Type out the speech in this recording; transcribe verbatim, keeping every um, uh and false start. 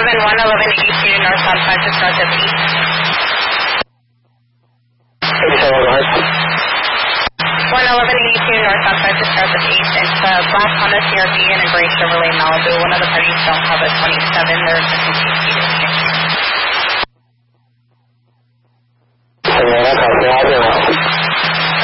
seven one eleven eighty-two northbound five six north of eight. eighty-seven, go ahead. one eleven eighty-two northbound five six north of eight. It's a black Honda C R V and a gray Chevrolet Malibu. One of the parties don't have a twenty-seven. They're just